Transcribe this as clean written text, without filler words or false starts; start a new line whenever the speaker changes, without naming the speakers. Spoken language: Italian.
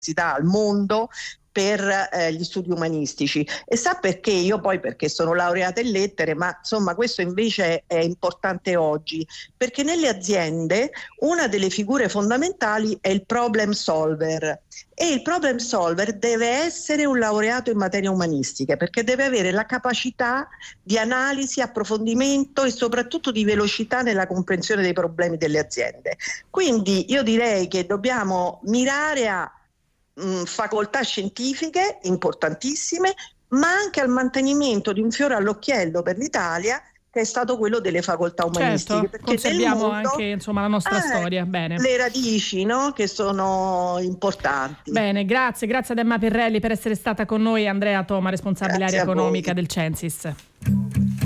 università al mondo per gli studi umanistici. E sa perché? Io poi perché sono laureata in lettere, ma insomma questo invece è importante oggi, perché nelle aziende una delle figure fondamentali è il problem solver, e il problem solver deve essere un laureato in materie umanistiche, perché deve avere la capacità di analisi, approfondimento e soprattutto di velocità nella comprensione dei problemi delle aziende. Quindi io direi che dobbiamo mirare a facoltà scientifiche importantissime, ma anche al mantenimento di un fiore all'occhiello per l'Italia, che è stato quello delle facoltà umanistiche,
Certo,
perché nel
conserviamo
mondo
anche insomma la nostra storia. Bene.
le radici, no? Che sono importanti.
Bene, grazie ad Emma Pirrelli per essere stata con noi, Andrea Toma, responsabile
Grazie
area
a voi.
economica del Censis.